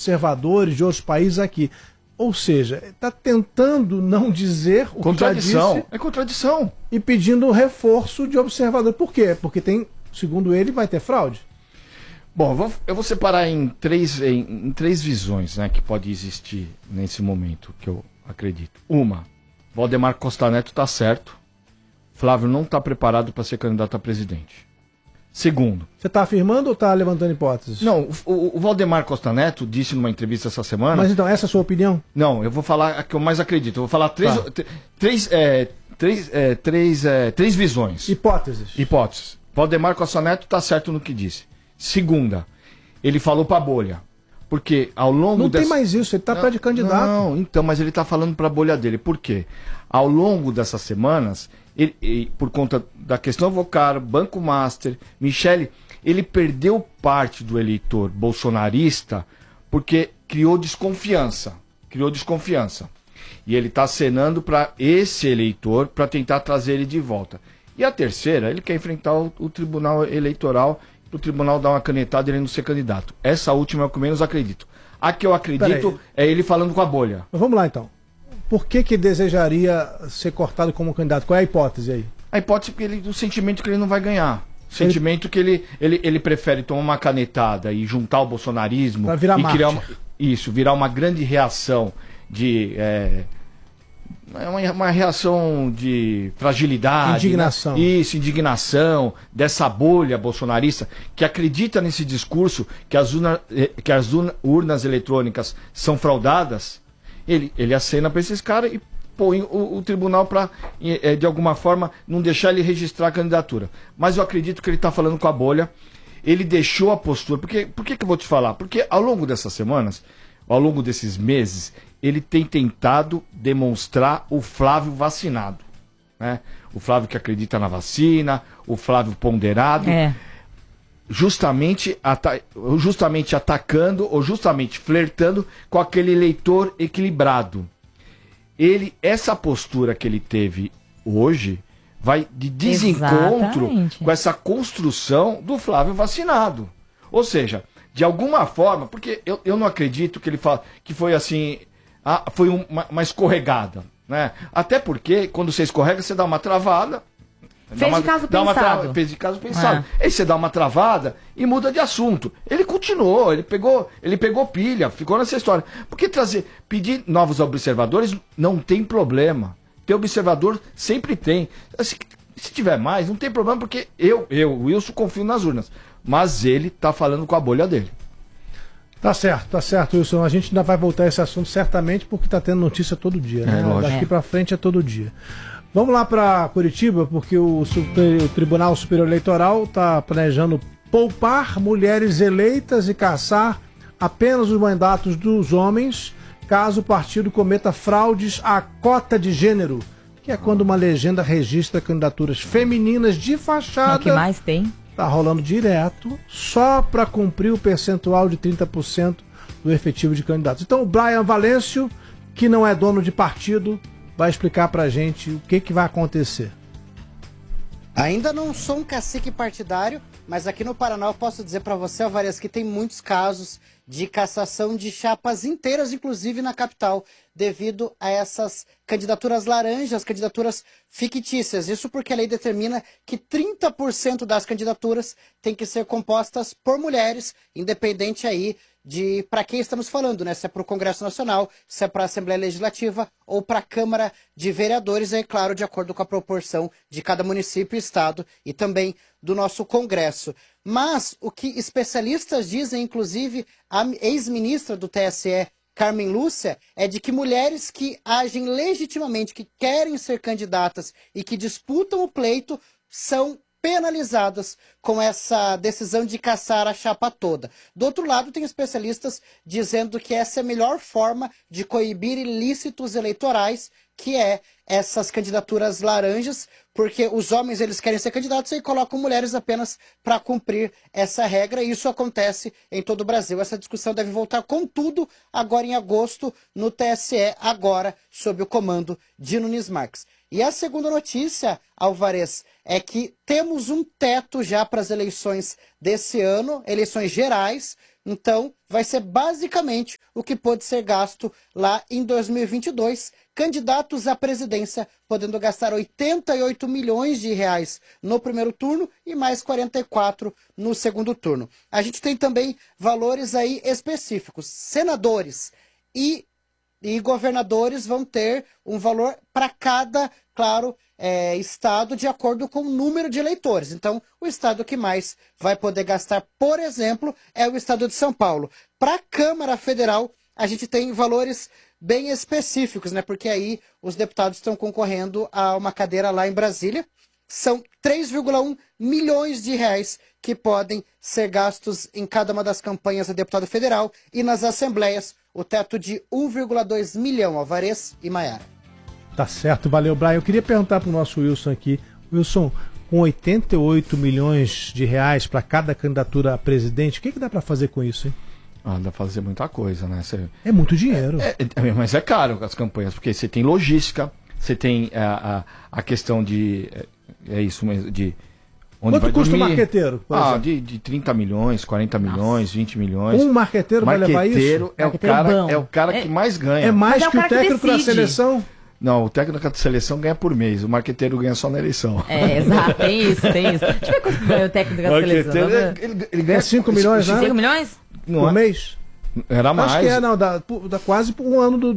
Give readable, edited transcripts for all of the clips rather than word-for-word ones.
observadores de outros países aqui. Ou seja, está tentando não dizer o que já disse. É contradição. E pedindo reforço de observador. Por quê? Porque tem, segundo ele, vai ter fraude. Bom, eu vou separar em três visões, né, que pode existir nesse momento, que eu acredito. Uma, Valdemar Costa Neto está certo. Flávio não está preparado para ser candidato a presidente. Segundo. Você está afirmando ou está levantando hipóteses? Não, o Valdemar Costa Neto disse numa entrevista essa semana... Mas então, essa é a sua opinião? Não, eu vou falar a que eu mais acredito. Eu vou falar três visões. Hipóteses. Valdemar Costa Neto está certo no que disse. Segunda, ele falou para a bolha. Porque ao longo Não tem mais isso, ele está pé de candidato. Não, então, mas ele está falando para a bolha dele. Por quê? Ao longo dessas semanas, por conta da questão Vocaro, Banco Master, Michele, ele perdeu parte do eleitor bolsonarista porque criou desconfiança. E ele está acenando para esse eleitor para tentar trazer ele de volta. E a terceira, ele quer enfrentar o Tribunal Eleitoral, para o Tribunal dar uma canetada e ele não ser candidato. Essa última é o que eu menos acredito. A que eu acredito é ele falando com a bolha. Mas vamos lá então. Por que desejaria ser cortado como candidato? Qual é a hipótese aí? A hipótese é o sentimento que ele não vai ganhar. O sentimento que ele prefere tomar uma canetada e juntar o bolsonarismo para virar e criar virar uma grande reação de uma reação de fragilidade, indignação, né? Isso, indignação dessa bolha bolsonarista que acredita nesse discurso que as urnas eletrônicas são fraudadas. Ele acena para esses caras e põe o tribunal para, de alguma forma, não deixar ele registrar a candidatura. Mas eu acredito que ele está falando com a bolha. Ele deixou a postura. Por que eu vou te falar? Porque ao longo dessas semanas, ao longo desses meses, ele tem tentado demonstrar o Flávio vacinado, né? O Flávio que acredita na vacina, o Flávio ponderado. Justamente atacando ou justamente flertando com aquele eleitor equilibrado. Essa postura que ele teve hoje vai de desencontro com essa construção do Flávio vacinado. Ou seja, de alguma forma, porque eu não acredito que ele fala que foi assim, foi uma escorregada, né? Até porque quando você escorrega, você dá uma travada. Fez de caso pensado. Aí você dá uma travada e muda de assunto. Ele continuou, ele pegou pilha, ficou nessa história. Porque pedir novos observadores não tem problema. Ter observador sempre tem. Se tiver mais, não tem problema, porque Wilson, confio nas urnas. Mas ele tá falando com a bolha dele. Tá certo, Wilson. A gente ainda vai voltar a esse assunto certamente, porque tá tendo notícia todo dia, né? Daqui para frente é todo dia. Vamos lá para Curitiba, porque o Tribunal Superior Eleitoral está planejando poupar mulheres eleitas e caçar apenas os mandatos dos homens, caso o partido cometa fraudes à cota de gênero, que é quando uma legenda registra candidaturas femininas de fachada. É o que mais tem. Está rolando direto, só para cumprir o percentual de 30% do efetivo de candidatos. Então o Brian Valêncio, que não é dono de partido, vai explicar pra gente o que vai acontecer. Ainda não sou um cacique partidário, mas aqui no Paraná eu posso dizer pra você, Alvarez, que tem muitos casos de cassação de chapas inteiras, inclusive na capital, devido a essas candidaturas laranjas, candidaturas fictícias. Isso porque a lei determina que 30% das candidaturas têm que ser compostas por mulheres, independente aí de para quem estamos falando, né? Se é para o Congresso Nacional, se é para a Assembleia Legislativa ou para a Câmara de Vereadores, é claro, de acordo com a proporção de cada município e estado e também do nosso Congresso. Mas o que especialistas dizem, inclusive a ex-ministra do TSE, Carmen Lúcia, é de que mulheres que agem legitimamente, que querem ser candidatas e que disputam o pleito, são penalizadas com essa decisão de caçar a chapa toda. Do outro lado, tem especialistas dizendo que essa é a melhor forma de coibir ilícitos eleitorais, que é essas candidaturas laranjas, porque os homens eles querem ser candidatos e colocam mulheres apenas para cumprir essa regra, e isso acontece em todo o Brasil. Essa discussão deve voltar com tudo agora em agosto no TSE, agora sob o comando de Nunes Marques. E a segunda notícia, Alvarez, é que temos um teto já para as eleições desse ano, eleições gerais. Então, vai ser basicamente o que pode ser gasto lá em 2022. Candidatos à presidência podendo gastar 88 milhões de reais no primeiro turno e mais 44 no segundo turno. A gente tem também valores aí específicos. Senadores e governadores vão ter um valor para cada, claro, estado de acordo com o número de eleitores. Então, o estado que mais vai poder gastar, por exemplo, é o estado de São Paulo. Para a Câmara Federal, a gente tem valores bem específicos, né? Porque aí os deputados estão concorrendo a uma cadeira lá em Brasília. São 3,1 milhões de reais que podem ser gastos em cada uma das campanhas do deputado federal e nas assembleias, o teto de 1,2 milhão, Alvarez e Maiara. Tá certo, valeu, Brian. Eu queria perguntar para o nosso Wilson aqui. Wilson, com 88 milhões de reais para cada candidatura a presidente, o que dá para fazer com isso, hein? Dá pra fazer muita coisa, né? É muito dinheiro. Mas é caro as campanhas, porque você tem logística, você tem a questão de... É isso mesmo, de... Onde quanto custa o marqueteiro? De 30 milhões, 40 milhões, 20 milhões. Um marqueteiro vai levar isso? É o cara que mais ganha. É mais que o técnico da seleção? Não, o técnico da seleção ganha por mês, o marqueteiro ganha só na eleição. Exato, tem isso. Deixa eu ver quanto ganha o técnico da seleção. Ele ganha 5 milhões, né? 5 milhões? Por mês? Era mais. Acho que dá quase por um ano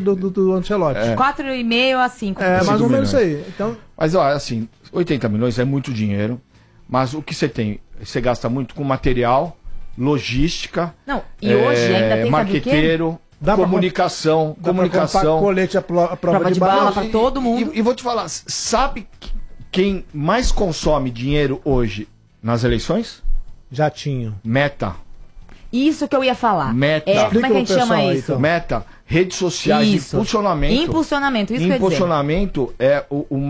do Ancelotti. 4,5 a 5. Mais ou menos isso aí. Então... Mas, assim, 80 milhões é muito dinheiro, mas o que você tem? Você gasta muito com material, logística, não, e hoje ainda tem marqueteiro, comunicação. Colete à prova de bala para todo mundo. E vou te falar, sabe quem mais consome dinheiro hoje nas eleições? Jatinho. Meta. Isso que eu ia falar. Meta. Como é que a gente chama isso? Então. Meta, redes sociais, impulsionamento. Impulsionamento, isso impulsionamento é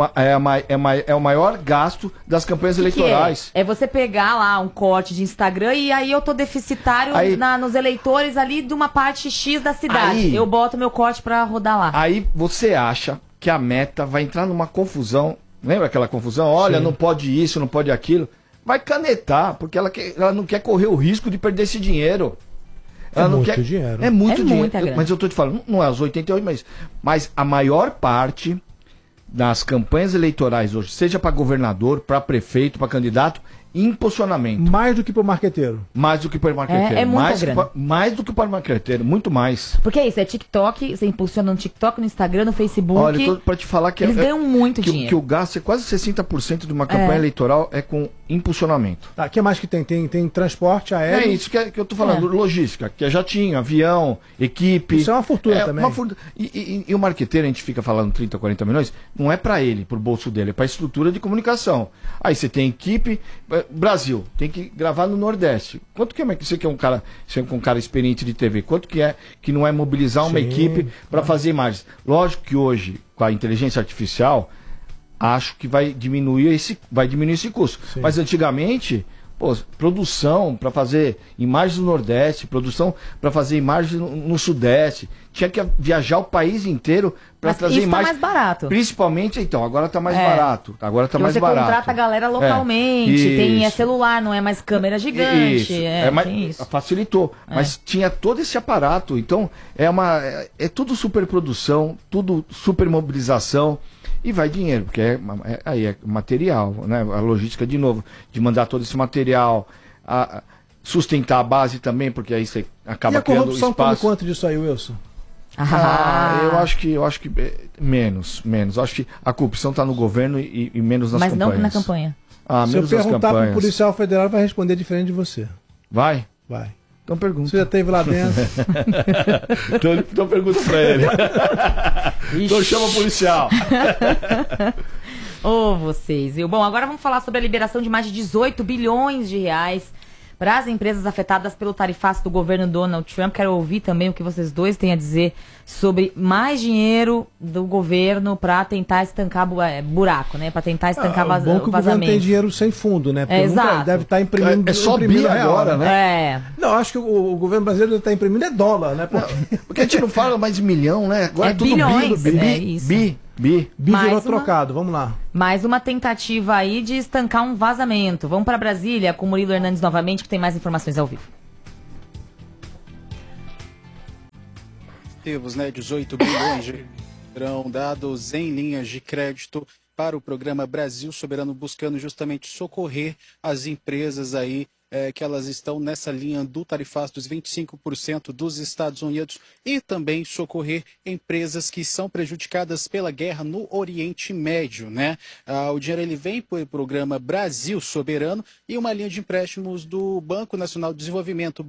o maior gasto das campanhas eleitorais. É você pegar lá um corte de Instagram e aí eu tô deficitário nos eleitores ali de uma parte X da cidade. Eu boto meu corte pra rodar lá. Aí você acha que a Meta vai entrar numa confusão. Lembra aquela confusão? Olha, não pode isso, não pode aquilo. Vai canetar, porque ela não quer correr o risco de perder esse dinheiro. Ela não quer... dinheiro. É muito dinheiro. Mas eu tô te falando, não é os 88, mas a maior parte das campanhas eleitorais hoje, seja para governador, para prefeito, para candidato, impulsionamento. Mais do que para o marqueteiro. Mais do que para o marqueteiro. É muita grana. Mais do que para o marqueteiro, muito mais. Porque é isso, é TikTok, você impulsiona no TikTok, no Instagram, no Facebook. Olha, eu tô para te falar que eles ganham muito dinheiro. Que o gasto é quase 60% de uma campanha eleitoral é com impulsionamento. Tá, o que mais que tem? Tem transporte aéreo? É isso que eu tô falando, logística, que é jatinho, avião, equipe. Isso é uma fortuna também. E o marqueteiro, a gente fica falando 30, 40 milhões, não é para ele, pro bolso dele, é para estrutura de comunicação. Aí você tem equipe, Brasil, tem que gravar no Nordeste. Quanto que é que você é um cara experiente de TV? Quanto que é que não é mobilizar uma equipe para fazer imagens? Lógico que hoje, com a inteligência artificial, acho que vai diminuir esse custo. Sim. Mas antigamente, produção para fazer imagens no Nordeste, produção para fazer imagens no Sudeste, tinha que viajar o país inteiro para trazer imagens. Tá mais barato. Principalmente, então, agora tá mais barato. Agora tá mais barato. Você contrata a galera localmente, tem celular, não é mais câmera gigante. Facilitou. Mas tinha todo esse aparato. Então, é tudo superprodução, tudo super mobilização. E vai dinheiro, porque aí é material, né? A logística, de novo, de mandar todo esse material, sustentar a base também, porque aí você acaba criando espaço. E a corrupção toma quanto disso aí, Wilson? Eu acho que menos. Acho que a corrupção está no governo e menos nas campanhas. Mas não na campanha. Se eu perguntar para o policial federal, vai responder diferente de você. Vai? Vai. Então pergunta. Você já esteve lá dentro? então pergunta para ele. Então chama o policial. Vocês, viu? Bom, agora vamos falar sobre a liberação de mais de 18 bilhões de reais para as empresas afetadas pelo tarifaço do governo Donald Trump. Quero ouvir também o que vocês dois têm a dizer sobre mais dinheiro do governo para tentar estancar buraco, né? Para tentar estancar vazamento. Bom que o governo tem dinheiro sem fundo, né? Porque exato. Deve estar imprimindo. É só bi agora, né? Não, acho que o governo brasileiro está imprimindo dólar, né? Porque a gente não fala mais de milhão, né? Agora é tudo bilhões, bi. Bi virou trocado, vamos lá. Mais uma tentativa aí de estancar um vazamento. Vamos para Brasília com o Murilo Hernandes novamente, que tem mais informações ao vivo. Temos, 18 bilhões serão dados em linhas de crédito para o programa Brasil Soberano, buscando justamente socorrer as empresas aí que elas estão nessa linha do tarifaço dos 25% dos Estados Unidos e também socorrer empresas que são prejudicadas pela guerra no Oriente Médio, né? O dinheiro ele vem para o programa Brasil Soberano e uma linha de empréstimos do Banco Nacional de Desenvolvimento,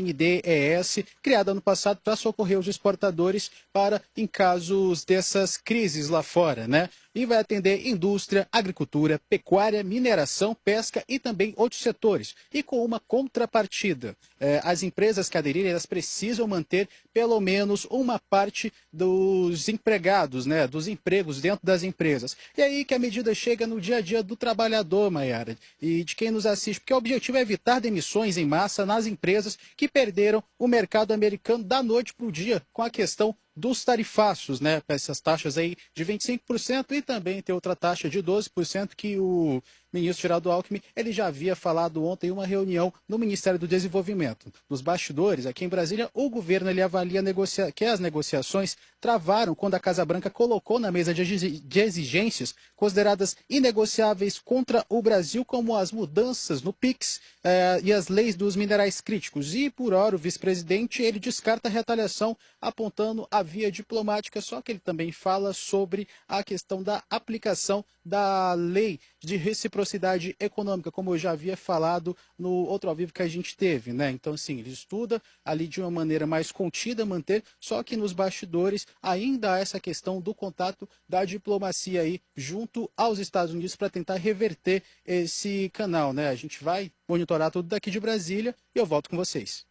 BNDES, criada ano passado para socorrer os exportadores em casos dessas crises lá fora, né? E vai atender indústria, agricultura, pecuária, mineração, pesca e também outros setores. E com uma contrapartida, as empresas que aderirem, elas precisam manter pelo menos uma parte dos empregados, né, dos empregos dentro das empresas. E aí que a medida chega no dia a dia do trabalhador, Maiara, e de quem nos assiste, porque o objetivo é evitar demissões em massa nas empresas que perderam o mercado americano da noite para o dia com a questão dos tarifaços, né, essas taxas aí de 25% e também tem outra taxa de 12% que o ministro Geraldo Alckmin, ele já havia falado ontem em uma reunião no Ministério do Desenvolvimento. Nos bastidores, aqui em Brasília, o governo ele avalia que as negociações travaram quando a Casa Branca colocou na mesa de exigências consideradas inegociáveis contra o Brasil, como as mudanças no PIX e as leis dos minerais críticos. E, por hora, o vice-presidente ele descarta a retaliação, apontando a via diplomática, só que ele também fala sobre a questão da aplicação da lei de reciprocidade econômica, como eu já havia falado no outro ao vivo que a gente teve, né? Então, assim, ele estuda ali de uma maneira mais contida, manter, só que nos bastidores ainda há essa questão do contato da diplomacia aí junto aos Estados Unidos para tentar reverter esse canal, né? A gente vai monitorar tudo daqui de Brasília e eu volto com vocês.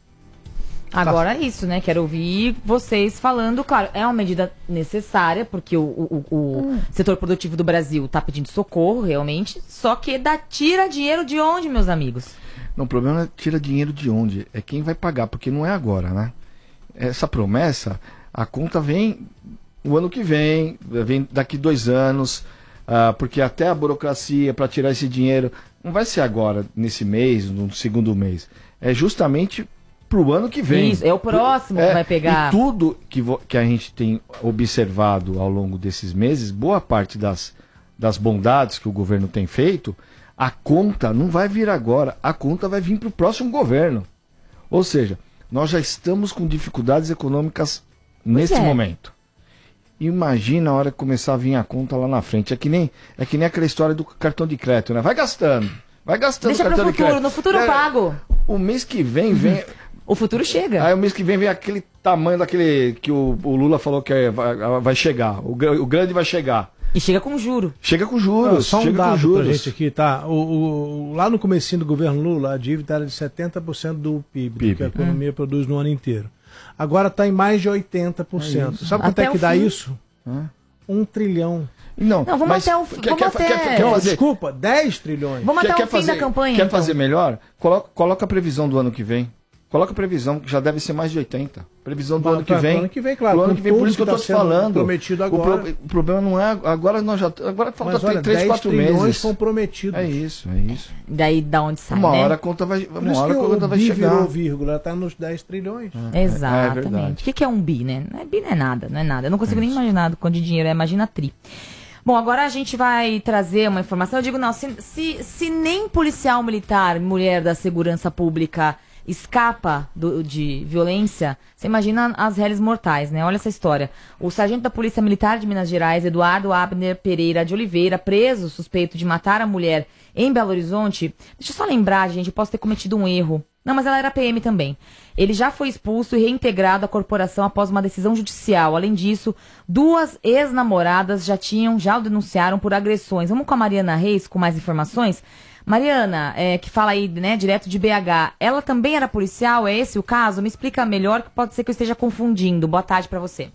Agora é isso, né? Quero ouvir vocês falando. Claro, é uma medida necessária, porque o setor produtivo do Brasil está pedindo socorro, realmente. Só que tira dinheiro de onde, meus amigos? Não, o problema é tira dinheiro de onde? É quem vai pagar, porque não é agora, né? Essa promessa, a conta vem o ano que vem daqui 2 anos, porque até a burocracia para tirar esse dinheiro não vai ser agora, nesse mês, no segundo mês. É justamente para o ano que vem. Isso, é o próximo que vai pegar. E tudo que a gente tem observado ao longo desses meses, boa parte das bondades que o governo tem feito, a conta não vai vir agora, a conta vai vir para o próximo governo. Ou seja, nós já estamos com dificuldades econômicas nesse momento. Imagina a hora que começar a vir a conta lá na frente. É que nem aquela história do cartão de crédito, né? Vai gastando Deixa o cartão pro futuro, de crédito. no futuro eu pago. O mês que vem... O futuro chega. Aí o mês que vem aquele tamanho daquele que o Lula falou que vai chegar. O grande vai chegar. E chega com juro. Chega com juros. Não, só um dado pra gente aqui, tá? Lá no comecinho do governo Lula, a dívida era de 70% do PIB, que a economia produz no ano inteiro. Agora está em mais de 80%. Sabe quanto é que dá isso? 1 trilhão. Não, vamos até o fim. Desculpa, 10 trilhões. Vamos até o fim da campanha. Quer fazer melhor? Coloca a previsão do ano que vem. Coloca a previsão, que já deve ser mais de 80. Previsão do ano que vem. Ano que vem, claro. Do ano que vem, por isso que eu estou te falando. Prometido agora. O problema não é. Agora falta 3, 4 meses. Comprometido. É isso. Daí da onde sai? Uma hora a conta vai chegar. Virou vírgula, está nos 10 trilhões. Exatamente. O que é um bi, né? Bi não é nada. Eu não consigo nem imaginar quanto de dinheiro é. Imagina tri. Bom, agora a gente vai trazer uma informação. Eu digo, não, se nem policial militar, mulher da segurança pública, escapa de violência, você imagina as réis mortais, né? Olha essa história. O sargento da Polícia Militar de Minas Gerais, Eduardo Abner Pereira de Oliveira, preso suspeito de matar a mulher em Belo Horizonte. Deixa eu só lembrar, gente, eu posso ter cometido um erro. Não, mas ela era PM também. Ele já foi expulso e reintegrado à corporação após uma decisão judicial. Além disso, 2 ex-namoradas já o denunciaram por agressões. Vamos com a Mariana Reis com mais informações? Mariana, que fala aí, né, direto de BH, ela também era policial? É esse o caso? Me explica melhor, que pode ser que eu esteja confundindo. Boa tarde para você.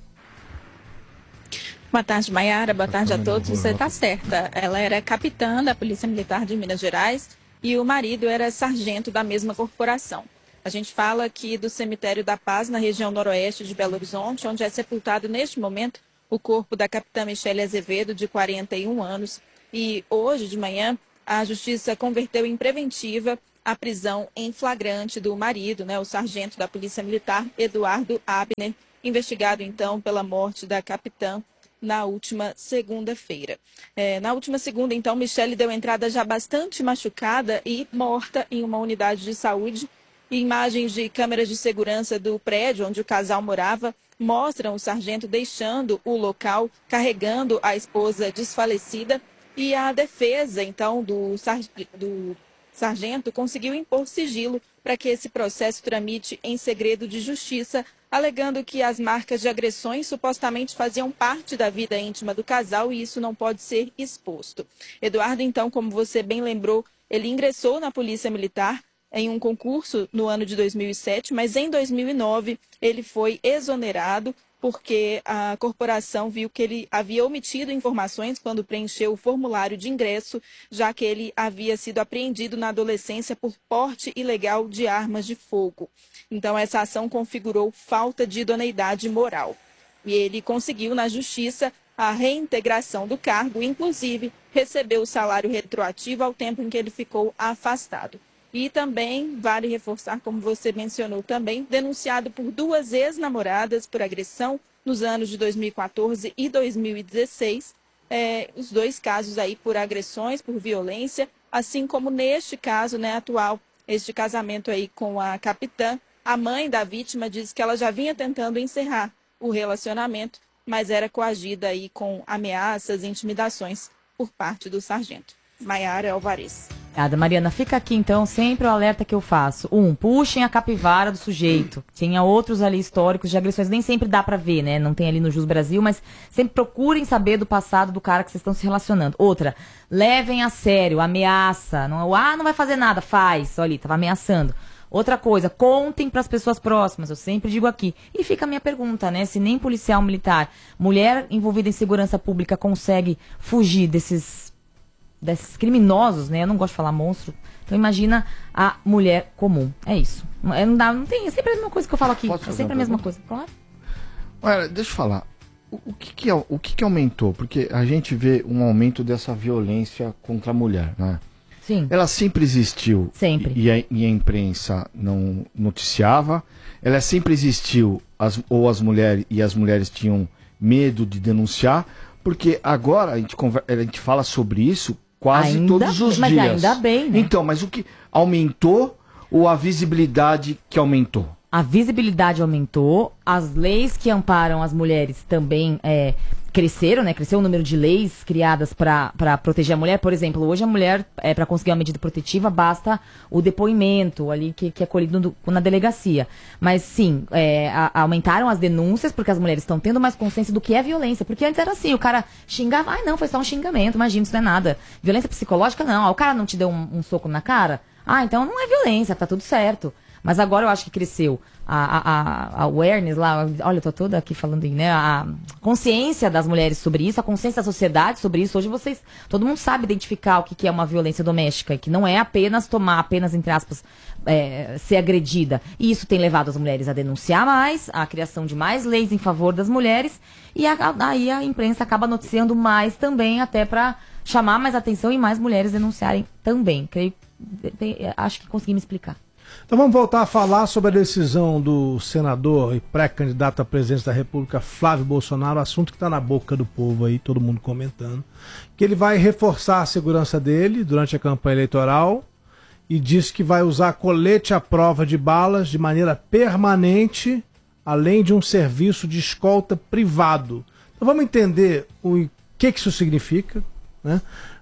Boa tarde, Maiara. Boa tarde a todos. Você está certa. Ela era capitã da Polícia Militar de Minas Gerais e o marido era sargento da mesma corporação. A gente fala aqui do Cemitério da Paz, na região noroeste de Belo Horizonte, onde é sepultado neste momento o corpo da capitã Michele Azevedo, de 41 anos. E hoje de manhã, a Justiça converteu em preventiva a prisão em flagrante do marido, o sargento da Polícia Militar, Eduardo Abner, investigado então pela morte da capitã na última segunda-feira. Na última segunda, então, Michele deu entrada já bastante machucada e morta em uma unidade de saúde. Imagens de câmeras de segurança do prédio onde o casal morava mostram o sargento deixando o local, carregando a esposa desfalecida, e a defesa, então, do sargento conseguiu impor sigilo para que esse processo tramite em segredo de justiça, alegando que as marcas de agressões supostamente faziam parte da vida íntima do casal e isso não pode ser exposto. Eduardo, então, como você bem lembrou, ele ingressou na Polícia Militar em um concurso no ano de 2007, mas em 2009 ele foi exonerado porque a corporação viu que ele havia omitido informações quando preencheu o formulário de ingresso, já que ele havia sido apreendido na adolescência por porte ilegal de armas de fogo. Então, essa ação configurou falta de idoneidade moral. E ele conseguiu, na justiça, a reintegração do cargo, inclusive recebeu o salário retroativo ao tempo em que ele ficou afastado. E também, vale reforçar, como você mencionou também, denunciado por 2 ex-namoradas por agressão nos anos de 2014 e 2016. Os 2 casos aí por agressões, por violência, assim como neste caso atual, este casamento aí com a capitã. A mãe da vítima diz que ela já vinha tentando encerrar o relacionamento, mas era coagida aí com ameaças e intimidações por parte do sargento. Maiara Alvarez. Obrigada, Mariana. Fica aqui, então, sempre o alerta que eu faço. Puxem a capivara do sujeito. Tinha outros ali históricos de agressões. Nem sempre dá pra ver, né? Não tem ali no Jus Brasil, mas sempre procurem saber do passado do cara que vocês estão se relacionando. Outra, levem a sério, ameaça. Não vai fazer nada. Faz. Olha ali, tava ameaçando. Outra coisa, contem pras pessoas próximas. Eu sempre digo aqui. E fica a minha pergunta, né? Se nem policial militar, mulher envolvida em segurança pública consegue fugir desses criminosos, né? Eu não gosto de falar monstro. Então imagina a mulher comum. É isso. Não tem, é sempre a mesma coisa que eu falo aqui. É sempre a mesma coisa. Claro. Olha, deixa eu falar. O que aumentou? Porque a gente vê um aumento dessa violência contra a mulher, né? Sim. Ela sempre existiu. Sempre. E a imprensa não noticiava. Ela sempre existiu, as mulheres tinham medo de denunciar, porque agora a gente fala sobre isso quase todos os dias. Mas ainda bem, né? Então, mas o que aumentou ou a visibilidade que aumentou? A visibilidade aumentou, as leis que amparam as mulheres também cresceram, né? Cresceu o número de leis criadas para proteger a mulher. Por exemplo, hoje a mulher, para conseguir uma medida protetiva, basta o depoimento ali que é colhido na delegacia. Mas sim, aumentaram as denúncias porque as mulheres estão tendo mais consciência do que é violência. Porque antes era assim, o cara xingava, não, foi só um xingamento, imagina, isso não é nada. Violência psicológica, não. O cara não te deu um soco na cara? Então não é violência, tá tudo certo. Mas agora eu acho que cresceu a awareness lá, olha, eu tô toda aqui falando, né? A consciência das mulheres sobre isso, a consciência da sociedade sobre isso. Hoje todo mundo sabe identificar o que é uma violência doméstica, e que não é apenas entre aspas, ser agredida. E isso tem levado as mulheres a denunciar mais, a criação de mais leis em favor das mulheres, e aí a imprensa acaba noticiando mais também, até para chamar mais atenção e mais mulheres denunciarem também. Acho que consegui me explicar. Então vamos voltar a falar sobre a decisão do senador e pré-candidato à presidência da República, Flávio Bolsonaro, assunto que está na boca do povo aí, todo mundo comentando, que ele vai reforçar a segurança dele durante a campanha eleitoral e diz que vai usar colete à prova de balas de maneira permanente, além de um serviço de escolta privado. Então vamos entender o que isso significa, né?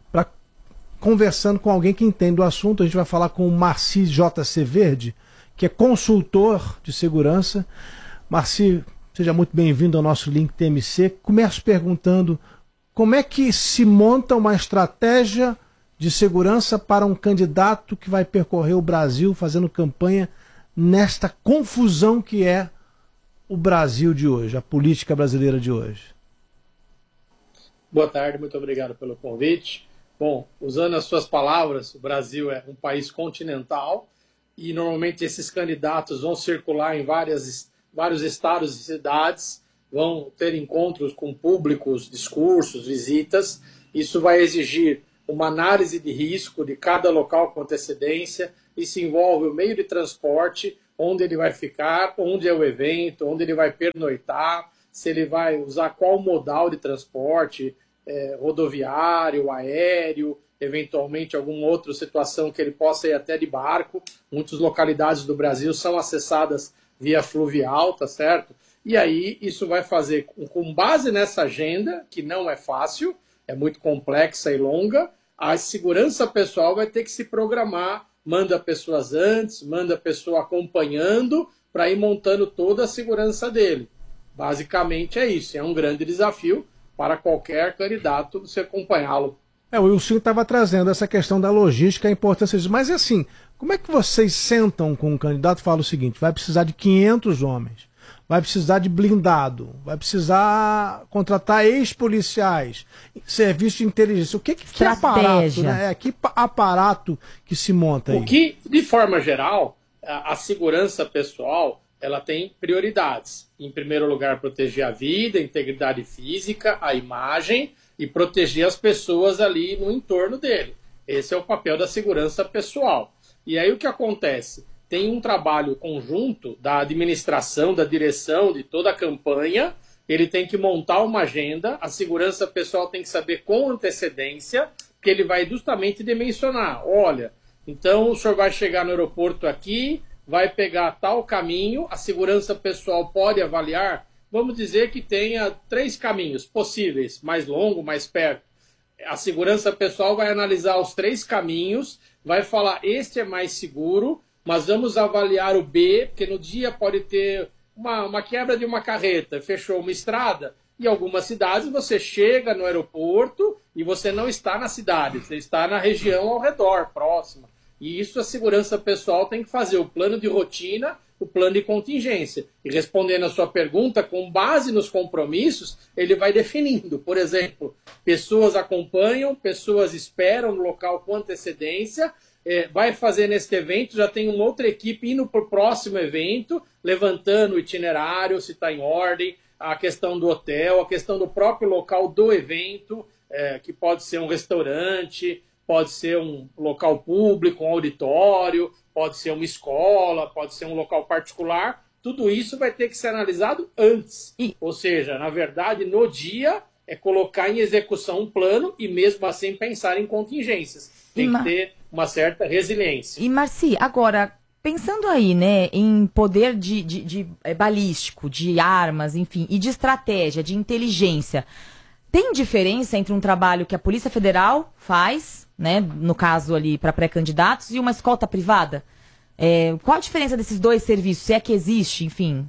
Conversando com alguém que entende do assunto, a gente vai falar com o Marci JC Verde, que é consultor de segurança. Marci, seja muito bem-vindo ao nosso Link TMC. Começo perguntando como é que se monta uma estratégia de segurança para um candidato que vai percorrer o Brasil fazendo campanha nesta confusão que é o Brasil de hoje, a política brasileira de hoje. Boa tarde, muito obrigado pelo convite. Bom, usando as suas palavras, o Brasil é um país continental e normalmente esses candidatos vão circular em vários estados e cidades vão ter encontros com públicos, discursos, visitas. Isso vai exigir uma análise de risco de cada local com antecedência. Isso envolve o meio de transporte, onde ele vai ficar, onde é o evento, onde ele vai pernoitar, se ele vai usar qual modal de transporte, rodoviário, aéreo, eventualmente alguma outra situação que ele possa ir até de barco. Muitas localidades do Brasil são acessadas via fluvial, tá certo? E aí isso vai fazer, com base nessa agenda, que não é fácil, é muito complexa e longa, a segurança pessoal vai ter que se programar, manda pessoas antes, manda a pessoa acompanhando, para ir montando toda a segurança dele. Basicamente é isso, é um grande desafio para qualquer candidato você acompanhá-lo. O Wilson estava trazendo essa questão da logística, a importância disso. Mas assim, como é que vocês sentam com um candidato e falam o seguinte, vai precisar de 500 homens, vai precisar de blindado, vai precisar contratar ex-policiais, serviço de inteligência. O que aparato, né? Que aparato que se monta aí? O que, de forma geral, a segurança pessoal, ela tem prioridades. Em primeiro lugar, proteger a vida, a integridade física, a imagem e proteger as pessoas ali no entorno dele. Esse é o papel da segurança pessoal. E aí o que acontece? Tem um trabalho conjunto da administração, da direção, de toda a campanha. Ele tem que montar uma agenda, a segurança pessoal tem que saber com antecedência, que ele vai justamente dimensionar. Olha, então o senhor vai chegar no aeroporto aqui, vai pegar tal caminho, a segurança pessoal pode avaliar, vamos dizer que tenha 3 caminhos possíveis, mais longo, mais perto. A segurança pessoal vai analisar os 3 caminhos, vai falar, este é mais seguro, mas vamos avaliar o B, porque no dia pode ter uma quebra de uma carreta, fechou uma estrada. Em algumas cidades você chega no aeroporto e você não está na cidade, você está na região ao redor, próxima. E isso a segurança pessoal tem que fazer, o plano de rotina, o plano de contingência. E respondendo a sua pergunta, com base nos compromissos, ele vai definindo. Por exemplo, pessoas acompanham, pessoas esperam no local com antecedência, vai fazer neste evento, já tem uma outra equipe indo para o próximo evento, levantando o itinerário, se está em ordem, a questão do hotel, a questão do próprio local do evento, que pode ser um restaurante, pode ser um local público, um auditório, pode ser uma escola, pode ser um local particular. Tudo isso vai ter que ser analisado antes. Ou seja, na verdade, no dia, é colocar em execução um plano e mesmo assim pensar em contingências. Tem que ter uma certa resiliência. E Marci, agora, pensando aí, né, em poder de balístico, de armas, enfim, e de estratégia, de inteligência, tem diferença entre um trabalho que a Polícia Federal faz, né, no caso ali para pré-candidatos, e uma escolta privada? Qual a diferença desses dois serviços, se é que existe, enfim?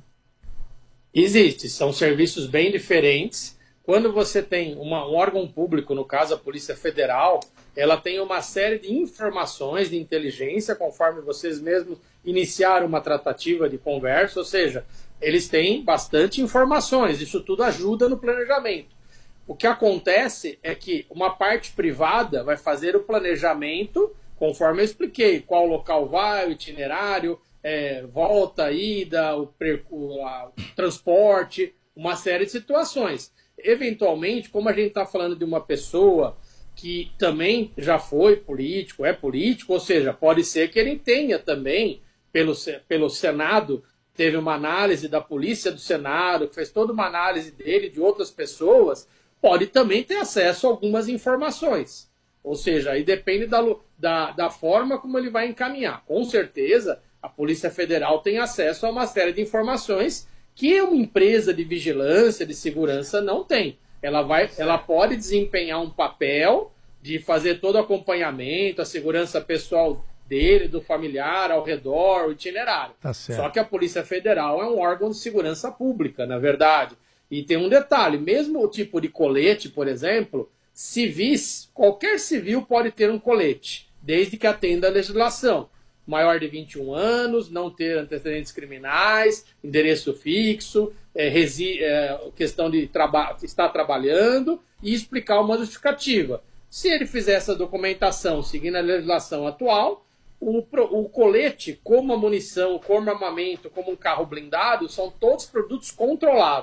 Existe, são serviços bem diferentes. Quando você tem um órgão público, no caso a Polícia Federal, ela tem uma série de informações de inteligência, conforme vocês mesmos iniciaram uma tratativa de conversa, ou seja, eles têm bastante informações, isso tudo ajuda no planejamento. O que acontece é que uma parte privada vai fazer o planejamento, conforme eu expliquei, qual local vai, o itinerário, volta, ida, o transporte, uma série de situações. Eventualmente, como a gente está falando de uma pessoa que também já foi político, é político, ou seja, pode ser que ele tenha também, pelo Senado, teve uma análise da Polícia do Senado, que fez toda uma análise dele, de outras pessoas, pode também ter acesso a algumas informações. Ou seja, aí depende da forma como ele vai encaminhar. Com certeza, a Polícia Federal tem acesso a uma série de informações que uma empresa de vigilância, de segurança, não tem. Ela pode desempenhar um papel de fazer todo o acompanhamento, a segurança pessoal dele, do familiar, ao redor, o itinerário. Tá certo. Só que a Polícia Federal é um órgão de segurança pública, na verdade. E tem um detalhe, mesmo o tipo de colete, por exemplo, civis, qualquer civil pode ter um colete, desde que atenda à legislação. Maior de 21 anos, não ter antecedentes criminais, endereço fixo, questão de estar trabalhando e explicar uma justificativa. Se ele fizer essa documentação seguindo a legislação atual, o colete, como a munição, como armamento, como um carro blindado, são todos produtos controlados.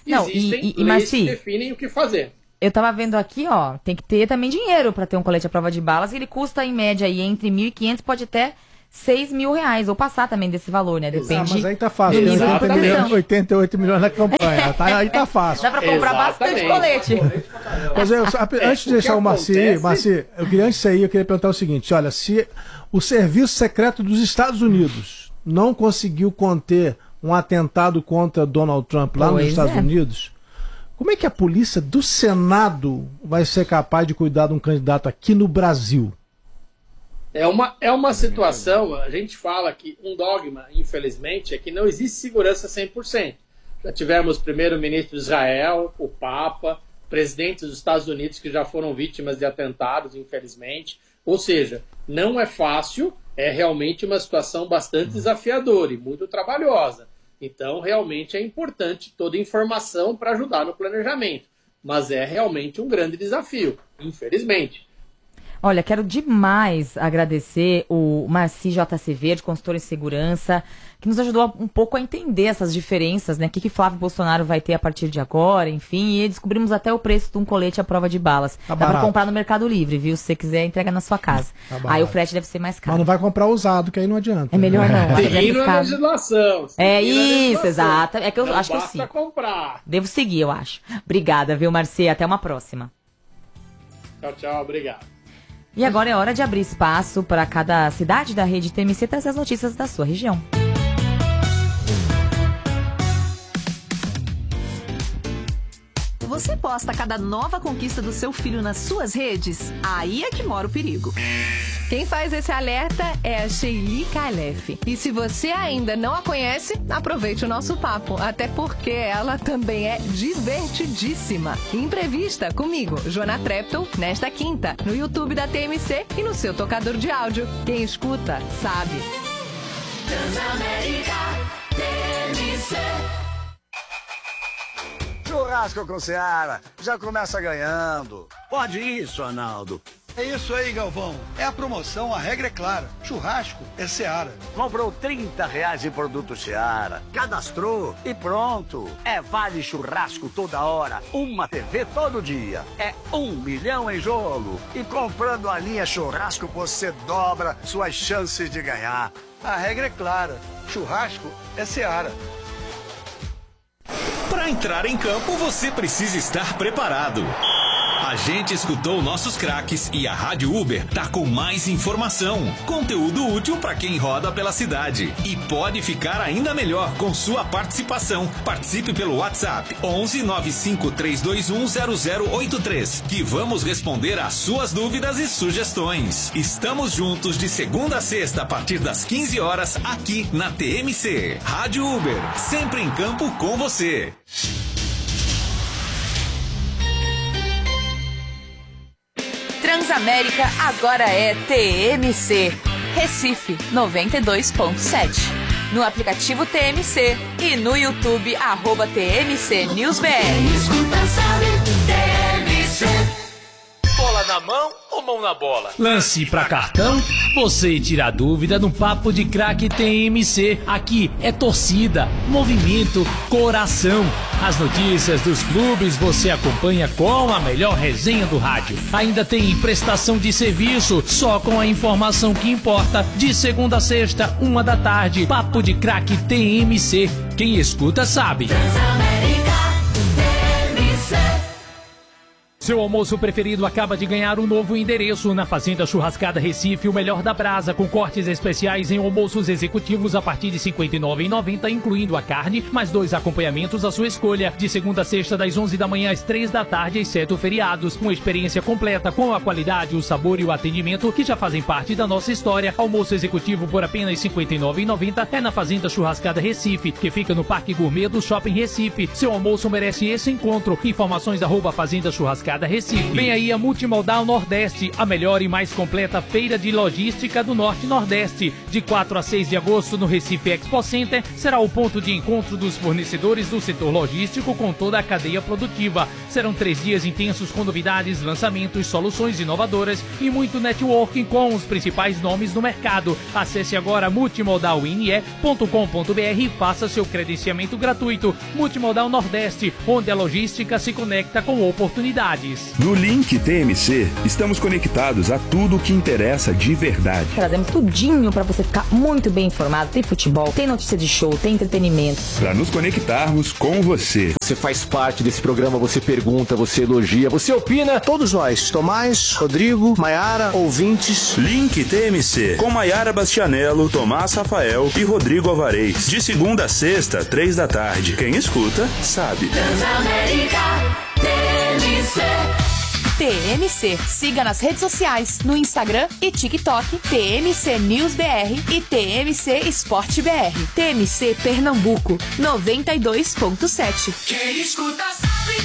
existem leis que definem o que fazer. Eu tava vendo aqui, ó, tem que ter também dinheiro para ter um colete à prova de balas. Ele custa, em média, aí, entre R$1.500, pode até R$6.000, ou passar também desse valor, né? Depende. Mas aí tá fácil. 88 milhões na campanha. Aí tá fácil. Dá pra comprar bastante colete. Pois é, antes de deixar o Marci, eu queria perguntar o seguinte: olha, se o Serviço Secreto dos Estados Unidos não conseguiu conter um atentado contra Donald Trump lá nos Estados Unidos, como é que a polícia do Senado vai ser capaz de cuidar de um candidato aqui no Brasil? É uma situação, a gente fala que um dogma, infelizmente, é que não existe segurança 100%. Já tivemos o primeiro-ministro de Israel, o Papa, presidentes dos Estados Unidos que já foram vítimas de atentados, infelizmente. Ou seja, não é fácil, é realmente uma situação bastante desafiadora e muito trabalhosa. Então, realmente é importante toda informação para ajudar no planejamento. Mas é realmente um grande desafio, infelizmente. Olha, quero demais agradecer o Marci J.C. Verde, consultor em segurança, que nos ajudou um pouco a entender essas diferenças, né? O que Flávio Bolsonaro vai ter a partir de agora, enfim, e descobrimos até o preço de um colete à prova de balas. Dá pra comprar no Mercado Livre, viu? Se você quiser, entrega na sua casa. Aí o frete deve ser mais caro. Mas não vai comprar usado, que aí não adianta. É melhor não. Tem na legislação. É isso, exato. É que eu acho que eu sim. Comprar. Devo seguir, eu acho. Obrigada, viu, Marci? Até uma próxima. Tchau, obrigado. E agora é hora de abrir espaço para cada cidade da rede TMC trazer as notícias da sua região. Você posta cada nova conquista do seu filho nas suas redes? Aí é que mora o perigo. Quem faz esse alerta é a Sheili Calef. E se você ainda não a conhece, aproveite o nosso papo, até porque ela também é divertidíssima. Imprevista comigo, Joana Trepton, nesta quinta, no YouTube da TMC e no seu tocador de áudio. Quem escuta, sabe. Transamérica TMC. Churrasco com Seara, já começa ganhando. Pode isso, Arnaldo. É isso aí, Galvão. É a promoção, a regra é clara. Churrasco é Seara. Comprou R$30 em produto Seara, cadastrou e pronto. É vale churrasco toda hora, uma TV todo dia. É 1 milhão em jogo. E comprando a linha churrasco, você dobra suas chances de ganhar. A regra é clara. Churrasco é Seara. Para entrar em campo, você precisa estar preparado. A gente escutou nossos craques e a Rádio Uber tá com mais informação, conteúdo útil para quem roda pela cidade. E pode ficar ainda melhor com sua participação. Participe pelo WhatsApp 11 95 321 0083, que vamos responder às suas dúvidas e sugestões. Estamos juntos de segunda a sexta a partir das 15 horas aqui na TMC. Rádio Uber, sempre em campo com você. Transamérica agora é TMC, Recife 92.7. No aplicativo TMC e no YouTube @TMC News BR. Escuta, sabe, TMC. Bola na mão ou mão na bola? Lance pra cartão? Você tira a dúvida no Papo de Craque TMC. Aqui é torcida, movimento, coração. As notícias dos clubes você acompanha com a melhor resenha do rádio. Ainda tem prestação de serviço, só com a informação que importa. De segunda a sexta, 1 da tarde. Papo de Craque TMC. Quem escuta sabe. Seu almoço preferido acaba de ganhar um novo endereço na Fazenda Churrascada Recife, o melhor da brasa, com cortes especiais em almoços executivos a partir de R$ 59,90, incluindo a carne, mais 2 acompanhamentos à sua escolha, de segunda a sexta, das 11 da manhã às 3 da tarde, exceto feriados. Uma experiência completa com a qualidade, o sabor e o atendimento que já fazem parte da nossa história. Almoço executivo por apenas R$ 59,90 é na Fazenda Churrascada Recife, que fica no Parque Gourmet do Shopping Recife. Seu almoço merece esse encontro. Informações @Fazenda Churrascada Rascada Recife. Vem aí a Multimodal Nordeste, a melhor e mais completa feira de logística do Norte e Nordeste. De 4 a 6 de agosto no Recife Expo Center, será o ponto de encontro dos fornecedores do setor logístico com toda a cadeia produtiva. Serão 3 dias intensos com novidades, lançamentos, soluções inovadoras e muito networking com os principais nomes do mercado. Acesse agora multimodalne.com.br e faça seu credenciamento gratuito. Multimodal Nordeste, onde a logística se conecta com oportunidades. No Link TMC, estamos conectados a tudo o que interessa de verdade. Trazemos tudinho para você ficar muito bem informado. Tem futebol, tem notícia de show, tem entretenimento. Para nos conectarmos com você. Você faz parte desse programa, você pergunta, você elogia, você opina. Todos nós, Tomás, Rodrigo, Maiara, ouvintes. Link TMC, com Maiara Bastianello, Tomás Rafael e Rodrigo Alvarez. De segunda a sexta, 3 da tarde. Quem escuta, sabe. Transamérica TMC. TMC. Siga nas redes sociais, no Instagram e TikTok, TMC News BR e TMC Esporte BR. TMC Pernambuco, 92.7. Quem escuta sabe.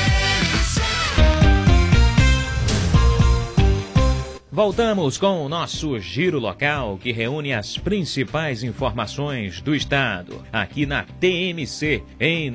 Voltamos com o nosso Giro Local, que reúne as principais informações do estado, aqui na TMC, em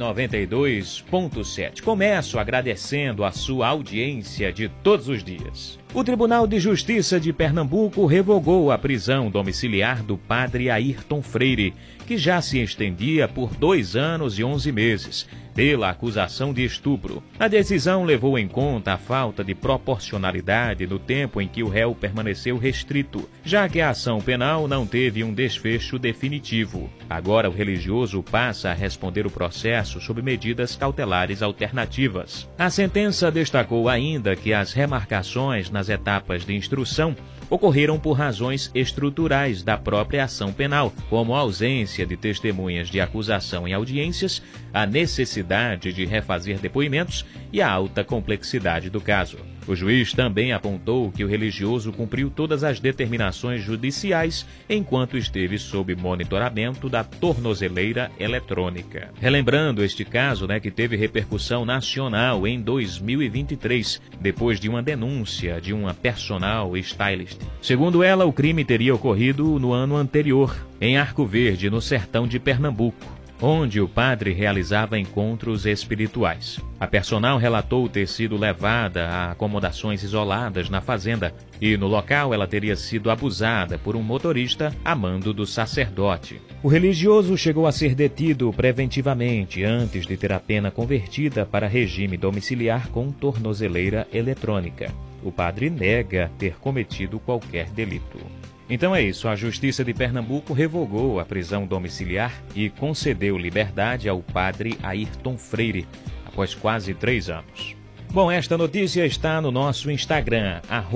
92.7. Começo agradecendo a sua audiência de todos os dias. O Tribunal de Justiça de Pernambuco revogou a prisão domiciliar do padre Ayrton Freire, que já se estendia por 2 anos e 11 meses, pela acusação de estupro. A decisão levou em conta a falta de proporcionalidade no tempo em que o réu permaneceu restrito, já que a ação penal não teve um desfecho definitivo. Agora o religioso passa a responder o processo sob medidas cautelares alternativas. A sentença destacou ainda que as remarcações nas etapas de instrução ocorreram por razões estruturais da própria ação penal, como a ausência de testemunhas de acusação em audiências, a necessidade de refazer depoimentos e a alta complexidade do caso. O juiz também apontou que o religioso cumpriu todas as determinações judiciais enquanto esteve sob monitoramento da tornozeleira eletrônica. Relembrando este caso, que teve repercussão nacional em 2023, depois de uma denúncia de uma personal stylist. Segundo ela, o crime teria ocorrido no ano anterior, em Arco Verde, no sertão de Pernambuco, onde o padre realizava encontros espirituais. A personal relatou ter sido levada a acomodações isoladas na fazenda e no local ela teria sido abusada por um motorista a mando do sacerdote. O religioso chegou a ser detido preventivamente antes de ter a pena convertida para regime domiciliar com tornozeleira eletrônica. O padre nega ter cometido qualquer delito. Então é isso, a Justiça de Pernambuco revogou a prisão domiciliar e concedeu liberdade ao padre Ayrton Freire, após quase 3 anos. Bom, esta notícia está no nosso Instagram,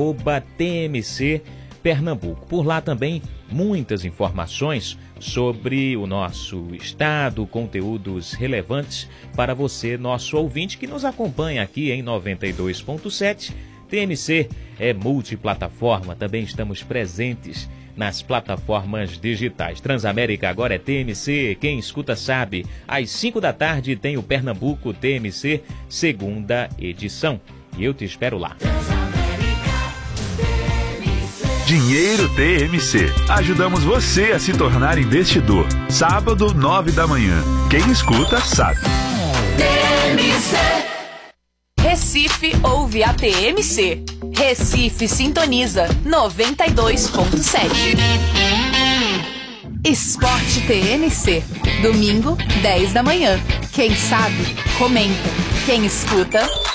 @TMC Pernambuco. Por lá também muitas informações sobre o nosso estado, conteúdos relevantes para você, nosso ouvinte, que nos acompanha aqui em 92.7. TMC é multiplataforma, também estamos presentes nas plataformas digitais. Transamérica agora é TMC, quem escuta sabe. Às 5 da tarde tem o Pernambuco TMC, segunda edição. E eu te espero lá. Dinheiro TMC. Ajudamos você a se tornar investidor. Sábado, 9 da manhã. Quem escuta sabe. TMC. Recife ouve a TMC. Recife sintoniza 92.7. Esporte TMC. Domingo, 10 da manhã. Quem sabe, comenta. Quem escuta,